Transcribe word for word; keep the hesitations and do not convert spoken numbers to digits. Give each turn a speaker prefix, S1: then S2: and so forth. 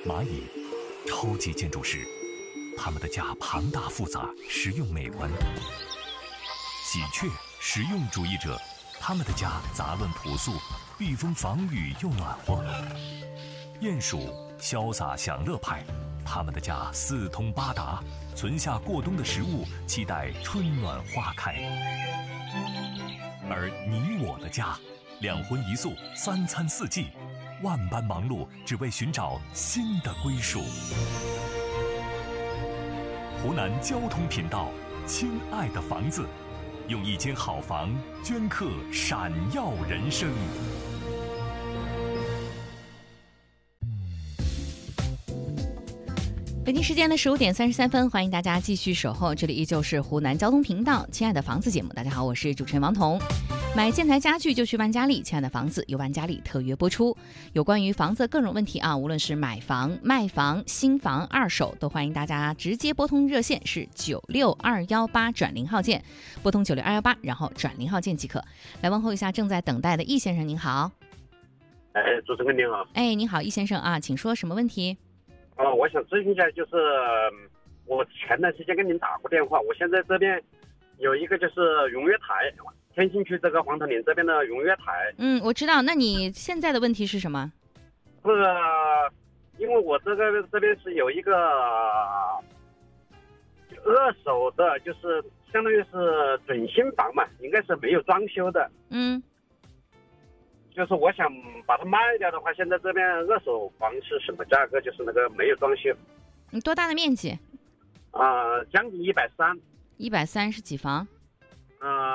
S1: 蚂蚁，超级建筑师，他们的家庞大复杂，实用美观。喜鹊，实用主义者，他们的家杂乱朴素，避风防雨又暖和。鼹鼠，潇洒享乐派，他们的家四通八达，存下过冬的食物，期待春暖花开。而你我的家，两荤一素，三餐四季，万般忙碌，只为寻找新的归属。湖南交通频道，亲爱的房子，用一间好房镌刻闪耀人生。
S2: 北京时间的十五点三十三分，欢迎大家继续守候，这里依旧是湖南交通频道亲爱的房子节目。大家好，我是主持人王彤。买建材家具就去万家丽，亲爱的房子由万家丽特约播出。有关于房子各种问题啊，无论是买房、卖房、新房、二手，都欢迎大家直接拨通热线是九六二幺八转零号键，拨通九六二幺八，然后转零号键即可。来问候一下正在等待的易先生，您好。
S3: 哎，主持人您好。
S2: 哎，你好，易先生啊，请说什么问题？
S3: 哦，我想咨询一下，就是我前段时间跟您打过电话，我现在这边有一个就是永悦台，天心区这个黄头岭这边的永悦台。
S2: 嗯，我知道。那你现在的问题是什么？
S3: 这个，因为我这个这边是有一个二手的，就是相当于是准新房嘛，应该是没有装修的。
S2: 嗯。
S3: 就是我想把它卖掉的话，现在这边二手房是什么价格？就是那个没有装修。
S2: 你多大的面积？
S3: 啊、呃，将近一百三。
S2: 一百三是几房？
S3: 啊、呃。